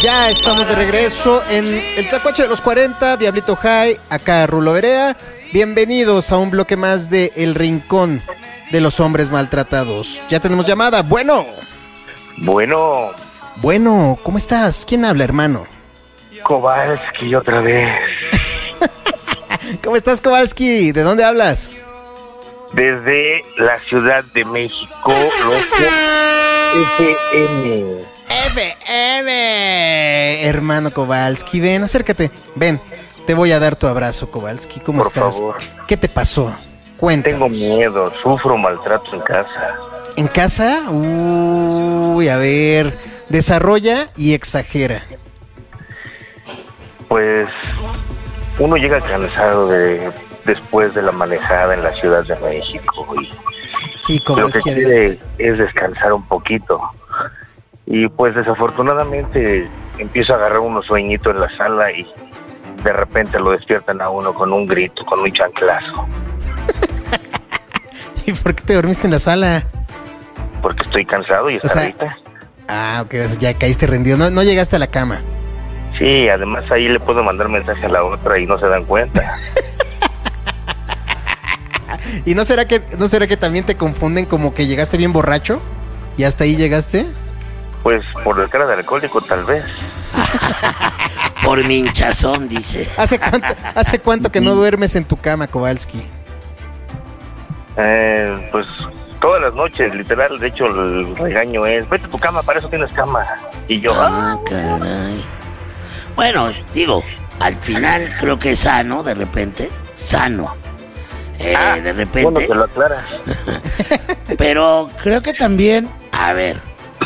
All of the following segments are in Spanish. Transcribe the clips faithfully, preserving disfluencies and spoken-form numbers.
Ya estamos de regreso en el Tlacuache de los cuarenta, Diablito High, acá Rulo Berea. Bienvenidos a un bloque más de El Rincón de los Hombres Maltratados. Ya tenemos llamada. Bueno. Bueno. Bueno, ¿cómo estás? ¿Quién habla, hermano? Kowalski otra vez. ¿Cómo estás, Kowalski? ¿De dónde hablas? Desde la Ciudad de México, F M. F M. Hermano Kowalski, ven, acércate. Ven, te voy a dar tu abrazo, Kowalski. ¿Cómo Por estás? favor. ¿Qué te pasó? Cuéntanos. Tengo miedo, sufro maltrato en casa. ¿En casa? Uy, a ver, desarrolla y exagera. Pues uno llega cansado de después de la manejada en la Ciudad de México y sí, lo que quiere quiere es descansar un poquito. Y pues desafortunadamente empiezo a agarrar unos sueñitos en la sala y de repente lo despiertan a uno con un grito, con un chanclazo. ¿Y por qué te dormiste en la sala? Porque estoy cansado y está O sea, ahorita. Ah, ok, o sea, ya caíste rendido, no, no llegaste a la cama. Sí, además ahí le puedo mandar mensaje a la otra y no se dan cuenta. ¿Y no será que no será que también te confunden como que llegaste bien borracho y hasta ahí llegaste? Pues por el cara de alcohólico tal vez. Por mi hinchazón, dice. ¿Hace cuánto, ¿Hace cuánto que no duermes en tu cama, Kowalski? Eh, pues todas las noches, literal. De hecho, el regaño es: vete a tu cama, para eso tienes cama. Y yo, ah, caray. Bueno, digo, al final creo que es sano, de repente. Sano. Eh, ah, de repente. Bueno, te lo aclaras. Pero creo que también, a ver.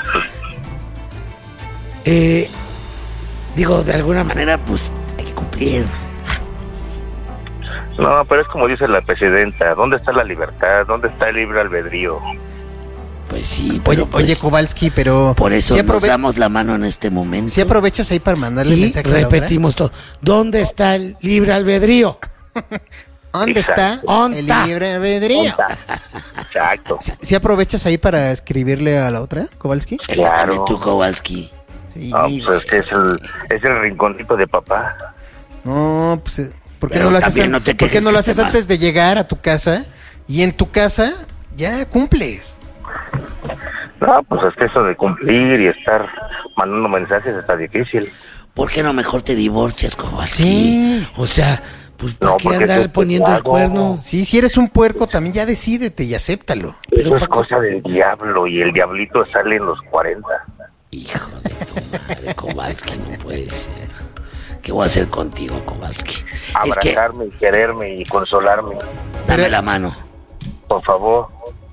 Eh, digo, de alguna manera, pues hay que cumplir. No, pero es como dice la presidenta: ¿dónde está la libertad? ¿Dónde está el libre albedrío? Pues sí, pero oye, pues, oye, Kowalski, pero por eso ¿sí nos aprove- damos la mano en este momento. Si aprovechas ahí para mandarle Y mensaje a la otra? repetimos todo. ¿Dónde está el libre albedrío? ¿Dónde está Exacto. el ¿Onta? libre albedrío? Exacto. ¿Si aprovechas ahí para escribirle a la otra, Kowalski? Es que Claro. también tú, Kowalski. Sí. No, pues es que es el, es el rinconcito de papá. No, pues, eh, ¿por qué Pero no lo haces, también an- no te ¿por qué quejes no lo que haces te ma- antes de llegar a tu casa? Y en tu casa ya cumples. No, pues es que eso de cumplir y estar mandando mensajes está difícil. ¿Por qué no mejor te divorcias, Kowalski? Sí. O sea, pues ¿para No, qué porque andar eso es poniendo el pecado. cuerno? Sí, si eres un puerco, también ya decídete y acéptalo. Pero Eso es Paco- cosa del diablo y el diablito sale en los cuarenta. Hijo de tu madre, Kowalski, no puede ser. ¿Qué voy a hacer contigo, Kowalski? Es que, Abrazarme y quererme y consolarme. dame Pero- la mano. Por favor.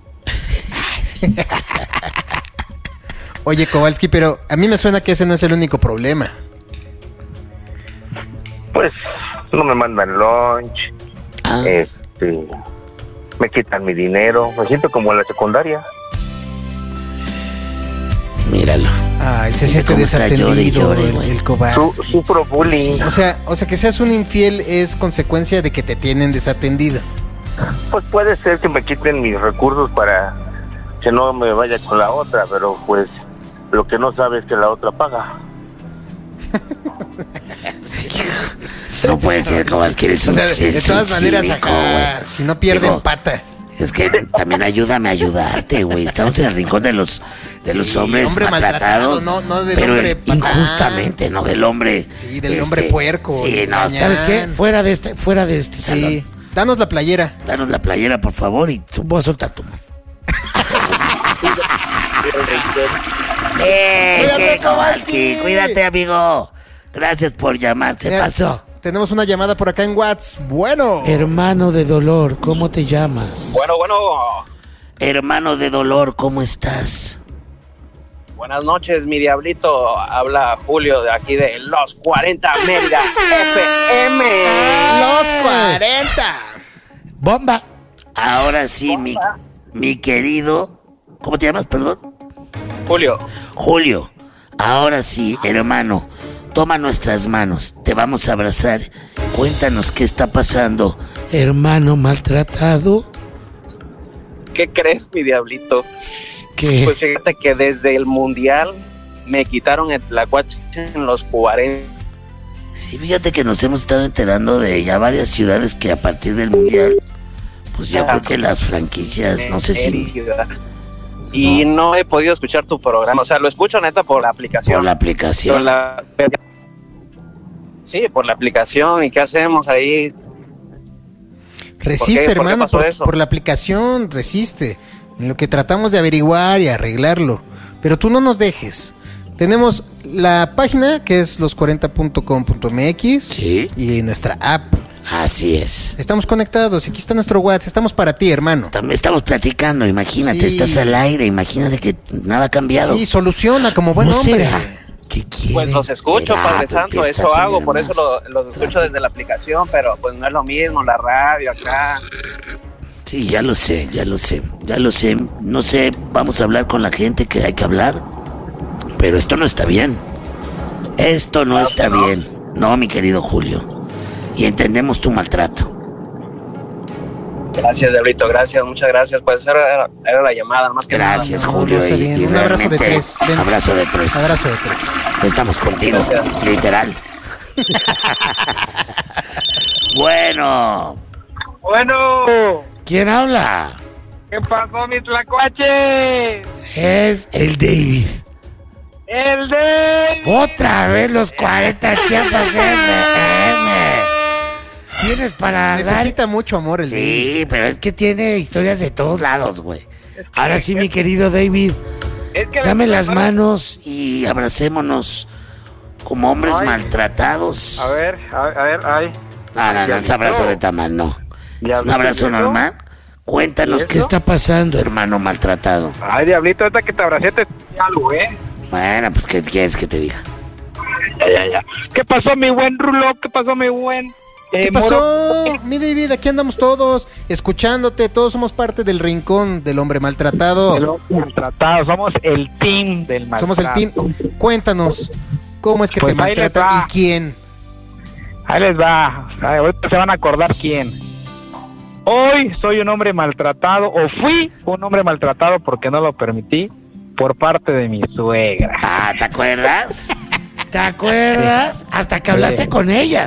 Oye, Kowalski, pero a mí me suena que ese no es el único problema. Pues no me mandan lunch. Ah, Este, me quitan mi dinero. Me siento como en la secundaria. míralo. Ay, se Mira siente cómo está, desatendido llore y llore, el, güey. el Kowalski. Su, sufro bullying. O sea, o sea, que seas un infiel es consecuencia de que te tienen desatendido. Pues puede ser que me quiten mis recursos para que no me vaya con la otra, pero pues lo que no sabe es que la otra paga. No puede ser, Kowalski, eres O un sea, de, de todas un maneras, cínico, ajá, güey. si no pierden, Digo, pata. Es que también ayúdame a ayudarte, güey. Estamos en el rincón de los de los Sí, hombres hombre maltratados. maltratado, no- no del pero hombre patán. injustamente, no del hombre. Sí, del hombre puerco, Sí, del no, gañán. ¿Sabes qué? Fuera de este, fuera de este salón. Sí, danos la playera. Danos la playera, por favor, y tú. Voy a soltar tu mano. ¡Eh, Cuídate, qué, Kowalski! Cuídate, amigo. Gracias por llamar. Se Mira, pasó. Tenemos una llamada por acá en WhatsApp. Bueno. Hermano de dolor, ¿cómo te llamas? Bueno, bueno, Hermano de dolor, ¿cómo estás? buenas noches, mi diablito. Habla Julio de aquí de Los cuarenta Mérida F M. Los cuarenta. ¡Bomba! Ahora sí, mi, mi querido. ¿Cómo te llamas, perdón? Julio, Julio. Ahora sí, hermano. Toma nuestras manos. Te vamos a abrazar. Cuéntanos qué está pasando. Hermano maltratado. ¿qué crees, mi diablito? ¿Qué? Pues fíjate que desde el Mundial me quitaron el tlacuache en los cuarenta. Sí, fíjate que nos hemos estado enterando de ya varias ciudades que a partir del mundial, pues yo creo que las franquicias, no sé si... Y no he podido escuchar tu programa, o sea, lo escucho neta por la aplicación. Por la aplicación. Por la... Sí, por la aplicación, ¿y qué hacemos ahí? Resiste, ¿Por qué? ¿Por qué hermano, pasó por, eso? por la aplicación, resiste. En lo que tratamos de averiguar y arreglarlo. Pero tú no nos dejes. Tenemos la página que es los cuarenta punto com punto m x. Sí. Y nuestra app. Así es. Estamos conectados. Aquí está nuestro WhatsApp. Estamos para ti, hermano. También estamos platicando, imagínate, Sí. estás al aire, imagínate que nada ha cambiado. Sí, soluciona como buen ¿Cómo hombre. será? ¿Qué quiere? Pues los escucho, ¿Será? Padre Porque Santo, esta eso tiene hago, por más eso lo- los escucho tráfico. desde la aplicación, pero pues no es lo mismo, la radio acá. Sí, ya lo sé, ya lo sé, ya lo sé. No sé, vamos a hablar con la gente que hay que hablar. Pero esto no está bien. Esto no Claro está que no. bien. No, mi querido Julio. Y entendemos tu maltrato. Gracias, Diablito, gracias, muchas gracias. Pues era, era la llamada, más que Gracias, nada. no, Julio. no está y- bien. y Un abrazo de realmente, tres. Ven. Abrazo de tres. Abrazo de tres. Estamos contigo, Gracias. literal. Bueno, Bueno, ¿Quién habla? ¿qué pasó, mis tlacuaches? Es el David. El de... Otra vez los cuarenta Chiapas M M. Tienes para dar... Necesita mucho amor el David. Sí, pero es que tiene historias de todos lados, güey. Ahora sí, mi querido David, Es que dame las manos. manos. y abracémonos como hombres Ay. maltratados. A ver, a ver, a ver, ay. No, no, no, es abrazo de tamal, no. Es un abrazo normal. Cuéntanos ¿Y qué eso? está pasando, hermano maltratado. Ay, Diablito, ahorita que te abracé te dije algo, ¿eh? Bueno, pues, ¿qué quieres que te diga? Ya, ya, ya. ¿Qué pasó, mi buen Rulo? ¿Qué pasó, mi buen... eh, ¿Qué Moro? pasó, mi David? Aquí andamos todos, escuchándote. Todos somos parte del rincón del hombre maltratado. El hombre maltratado, somos el team del maltrato. Somos el team. Cuéntanos, ¿cómo es que Pues te ahí les maltratan va. y quién? Ahí les va. Ay, ahorita se van a acordar quién. Hoy soy un hombre maltratado, o fui un hombre maltratado porque no lo permití, por parte de mi suegra. Ah, ¿te acuerdas? ¿Te acuerdas? Hasta que hablaste Sí. con ella.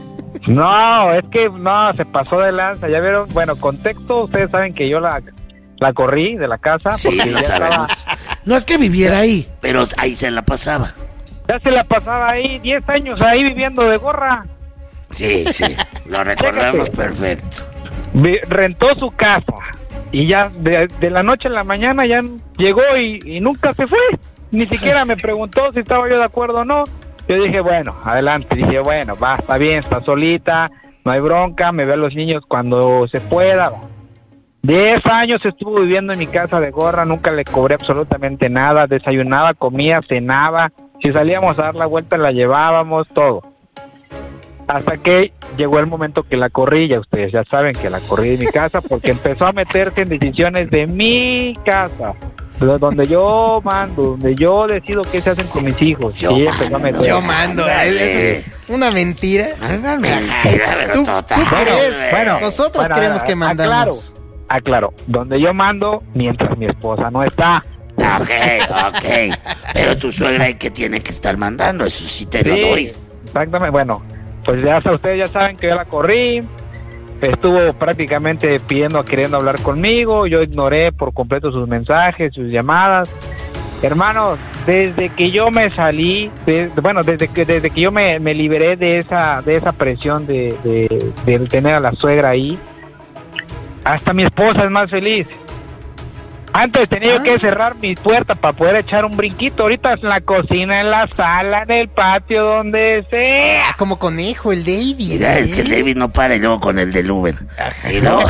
No, es que no, se pasó de lanza. Ya vieron, bueno, contexto, ustedes saben que yo la, la corrí de la casa Sí, porque lo ya sabemos. estaba, No es que viviera ahí. Pero ahí se la pasaba. ya se la pasaba ahí, diez años ahí viviendo de gorra. Sí, sí, lo recordamos Fíjate. perfecto. Vi- rentó su casa y ya de, de la noche a la mañana ya llegó y, y nunca se fue. Ni siquiera me preguntó si estaba yo de acuerdo o no. Yo dije, bueno, adelante. Dije, bueno, va, está bien, está solita, no hay bronca, me ve a los niños cuando se pueda. Va. Diez años estuvo viviendo en mi casa de gorra, nunca le cobré absolutamente nada, desayunaba, comía, cenaba, si salíamos a dar la vuelta la llevábamos, todo. Hasta que llegó el momento que la corrí, ya ustedes ya saben que la corrí de mi casa, porque empezó a meterse en decisiones de mi casa, de donde yo mando, donde yo decido qué se hacen con mis hijos. Yo y ella empezó a mando. meter. Yo mando. Ándale. Es, es una mentira. No es una mentira, pero ¿Tú, total. tú crees? bueno. Nosotros Bueno, creemos a- que mandamos. Aclaro, aclaro, donde yo mando mientras mi esposa no está. Ok, ok. Pero tu suegra hay que tiene que estar mandando, eso sí te lo Sí, doy. exactamente. Bueno, pues ya sa- ustedes ya saben que yo la corrí. Estuvo prácticamente pidiendo, queriendo hablar conmigo. Yo ignoré por completo sus mensajes, sus llamadas. Hermanos, desde que yo me salí, de- bueno, desde que desde que yo me, me liberé de esa de esa presión de, de, de tener a la suegra ahí, hasta mi esposa es más feliz. Antes tenía Ah. que cerrar mi puerta para poder echar un brinquito. Ahorita en la cocina, en la sala, en el patio, donde sea. Ah, como conejo, el David. Mira, es que el ¿eh? David no para y luego con el del Uber. Y luego...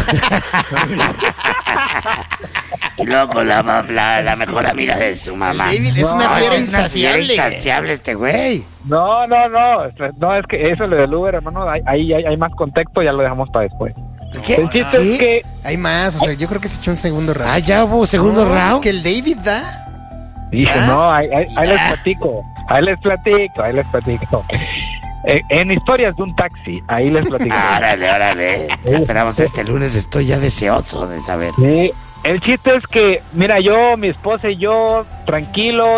y luego con la, ma- la, la mejor amiga de su mamá. El David es No, una fiera es una fiera insaciable. insaciable este güey. No, no, no. No, es que eso lo del Uber, hermano. Ahí ahí hay, hay más contexto, ya lo dejamos para después. ¿Qué? El chiste ¿Qué? es que. Hay más, o sea, yo creo que se echó un segundo round. Ah, ya hubo segundo No, round. Es que el David da. Dije, ¿Ah? no, ahí, ahí- ahí Ya. les platico. Ahí les platico, ahí les platico. Eh, en historias de un taxi, ahí les platico. Órale, órale. Te esperamos este lunes, estoy ya deseoso de saber. Sí, el chiste es que, mira, yo, mi esposa y yo, tranquilos,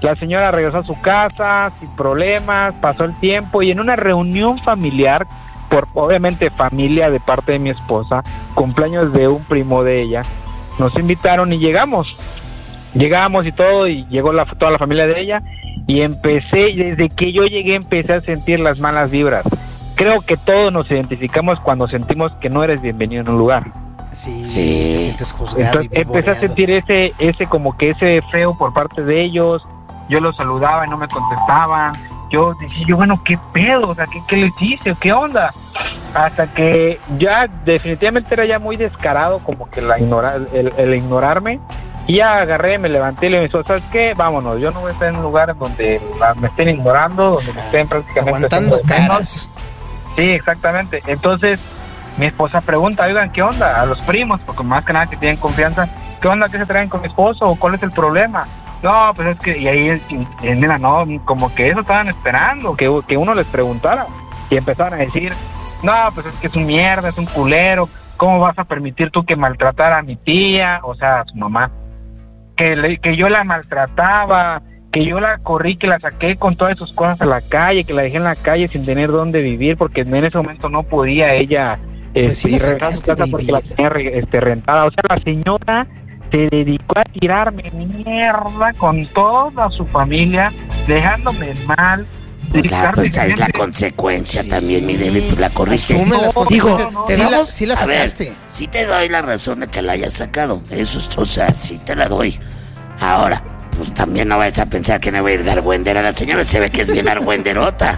La señora regresó a su casa sin problemas, pasó el tiempo y en una reunión familiar, por obviamente familia de parte de mi esposa, cumpleaños de un primo de ella, nos invitaron y llegamos. Llegamos y todo, y llegó la, toda la familia de ella, y empecé, desde que yo llegué empecé a sentir las malas vibras. Creo que todos nos identificamos cuando sentimos que no eres bienvenido en un lugar. Sí, Sí. te sientes juzgado. Entonces y empecé a vivoreado. sentir ese, ese como que ese feo por parte de ellos. Yo los saludaba y no me contestaban. Yo decía, yo bueno, ¿qué pedo? O sea, ¿qué, qué les hice? ¿Qué onda? Hasta que ya definitivamente era ya muy descarado como que la ignora, el, el ignorarme. Y ya agarré, me levanté y le dije, ¿sabes qué? Vámonos, yo no voy a estar en un lugar donde la- me estén ignorando, donde me estén prácticamente Aguantando haciendo de menos. caras. Sí, exactamente. Entonces, mi esposa pregunta, oigan, ¿qué onda? A los primos, porque más que nada que tienen confianza, ¿qué onda? ¿Qué se traen con mi esposo? ¿O cuál es el problema? No, pues es que, y ahí, y- y mira, no, como que eso estaban esperando, que, que uno les preguntara. Y empezaron a decir, no, pues es que es un mierda, es un culero, ¿cómo vas a permitir tú que maltratara a mi tía? O sea, a su mamá. Que, le, que yo la maltrataba, que yo la corrí, que la saqué con todas sus cosas a la calle, que la dejé en la calle sin tener dónde vivir, porque en ese momento no podía ella Pues sí, este, la regresar a su sacaste casa de porque la vivir. tenía re- este, rentada. O sea, la señora se dedicó a tirarme mierda con toda su familia, dejándome mal. Pues la, dedicarme pues, es la gente- consecuencia Sí. también, mi David, pues la corriste. Asume las No, consecuencias. no, no, sí, no. la, sí la A ver, sacaste. sí te doy la razón de que la hayas sacado. Eso, es- o sea, sí te la doy. Ahora, pues también no vayas a pensar que me voy a ir de argüendera. La señora se ve que es bien argüenderota.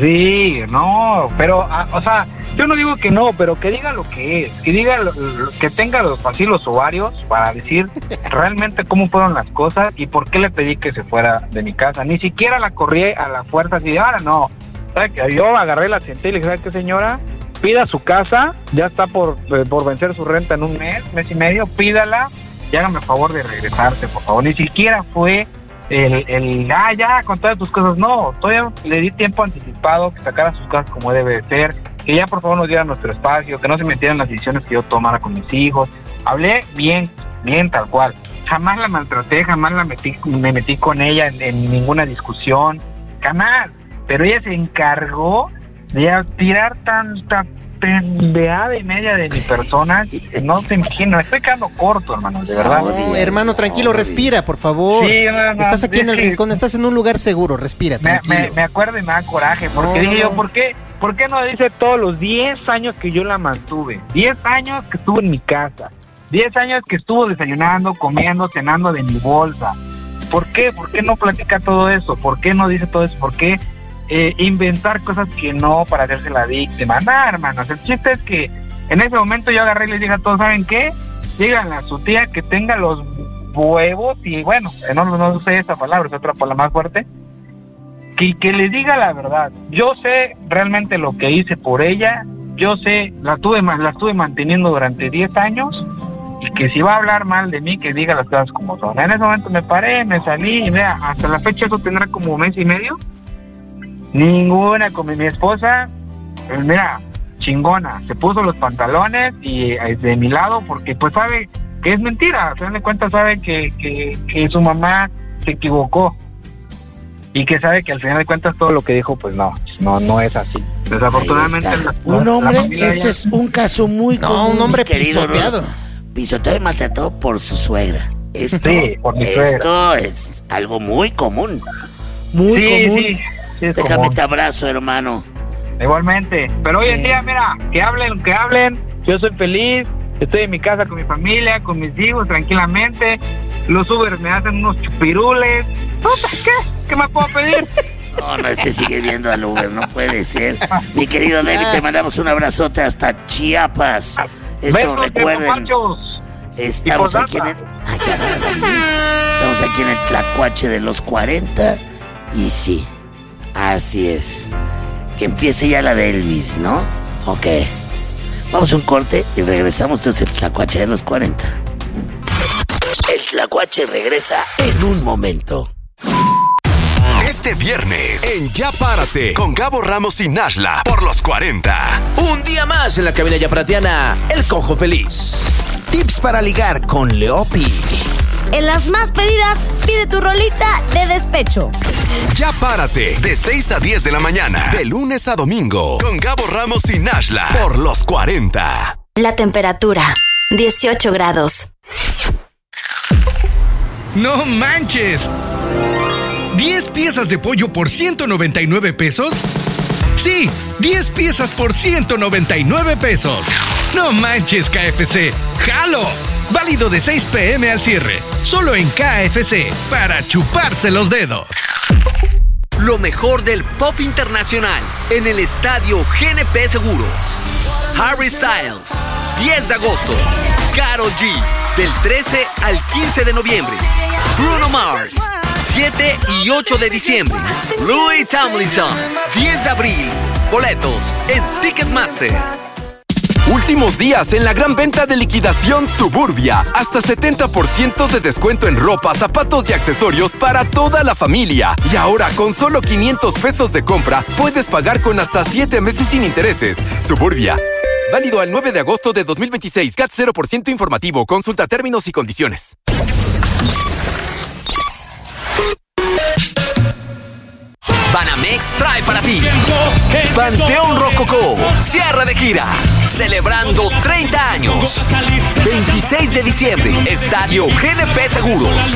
Sí, no, pero, ah, o sea, yo no digo que no, pero que diga lo que es, que diga, lo- lo- que tenga los, así los ovarios para decir realmente cómo fueron las cosas y por qué le pedí que se fuera de mi casa. Ni siquiera la corrí a la fuerza así de, ahora no. ¿Sabe qué? Yo agarré, la senté y le dije, ¿sabe qué, señora? Pida su casa, ya está por, eh, por vencer su renta en un mes, mes y medio, pídala y hágame el favor de regresarse, por favor. Ni siquiera fue el, el, ah, ya, con todas tus cosas. No, todavía le di tiempo anticipado que sacara sus cosas como debe de ser, que ya por favor nos diera nuestro espacio, que no se metieran en las decisiones que yo tomara con mis hijos. Hablé bien, bien tal cual. Jamás la maltraté, jamás la metí, me metí con ella en, en ninguna discusión, jamás. Pero ella se encargó de tirar tanta pendeada y media de mi persona, no te imagino, estoy quedando corto, hermano, de verdad. No, hermano, tranquilo, respira, por favor. Sí, no, no, Estás aquí es en el que rincón, estás en un lugar seguro, respira, me, tranquilo. me, me acuerdo y me da coraje, porque No, dije no, yo, no. ¿por qué? ¿Por qué no dice todos los diez años que yo la mantuve? diez años que estuvo en mi casa, diez años que estuvo desayunando, comiendo, cenando de mi bolsa. ¿Por qué? ¿Por qué no platica todo eso? ¿Por qué no dice todo eso? ¿Por qué eh, inventar cosas que no para hacerse la víctima? Nada, hermanos, el chiste es que en ese momento yo agarré y les dije a todos, ¿saben qué? Díganle a su tía que tenga los huevos, y bueno, no, no usé esa palabra, es otra palabra más fuerte, que, que les diga la verdad. Yo sé realmente lo que hice por ella, yo sé, la tuve, la estuve manteniendo durante diez años, y que si va a hablar mal de mí, que diga las cosas como son. En ese momento me paré, me salí, y vea, hasta la fecha eso tendrá como mes y medio, ninguna con mi, mi esposa, pues mira, chingona, se puso los pantalones y eh, de mi lado, porque pues sabe que es mentira, al final de cuentas sabe que, que, que su mamá se equivocó y que sabe que al final de cuentas todo lo que dijo pues no, no, no es así. Desafortunadamente Ahí está. la- Un la hombre, familia este ya- es un caso muy No, común, un hombre mi querido pisoteado. Rulo. Pisoteado y maltratado por su suegra. Esto, Sí, por mi esto es algo muy común. Muy sí, común. sí, sí, es Déjame común. te abrazo, hermano. Igualmente, pero hoy en día, mira, que hablen, que hablen, yo soy feliz, estoy en mi casa con mi familia, con mis hijos, tranquilamente, los Ubers me hacen unos chupirules, puta, ¿qué? ¿Qué me puedo pedir? No, no, este sigue viendo al Uber, no puede ser. Mi querido David, te mandamos un abrazote hasta Chiapas. Esto, Besos de recuerden, papachos. estamos y aquí en el... posdata. Ay, ya, David. Estamos aquí en el Tlacuache de los cuarenta. Y sí, así es. Que empiece ya la de Elvis, ¿no? Ok. Vamos a un corte y regresamos entonces al Tlacuache de los cuarenta. El Tlacuache regresa en un momento. Este viernes, en Ya Párate, con Gabo Ramos y Nashla, por los cuarenta. Un día más en la cabina yaparatiana, El Cojo Feliz. Tips para ligar con Leopi. En las más pedidas, pide tu rolita de despecho. Ya párate, de seis a diez de la mañana, de lunes a domingo, con Gabo Ramos y Nashla, por los cuarenta. La temperatura, dieciocho grados. ¡No manches! ¿diez piezas de pollo por ciento noventa y nueve pesos? Sí, diez piezas por ciento noventa y nueve pesos. ¡No manches, K F C! ¡Jalo! Válido de seis pe eme al cierre. Solo en K F C, para chuparse los dedos. Lo mejor del pop internacional en el estadio G N P Seguros. Harry Styles, diez de agosto. Karol G, del trece al quince de noviembre. Bruno Mars, siete y ocho de diciembre. Louis Tomlinson, diez de abril. Boletos en Ticketmaster. Últimos días en la gran venta de liquidación Suburbia. Hasta setenta por ciento de descuento en ropa, zapatos y accesorios para toda la familia. Y ahora con solo quinientos pesos de compra, puedes pagar con hasta siete meses sin intereses. Suburbia. Válido al nueve de agosto de dos mil veintiséis. C A T cero por ciento informativo. Consulta términos y condiciones. Banamex trae para ti Panteón Rococó, cierre de gira, celebrando treinta años. veintiséis de diciembre, Estadio G N P Seguros.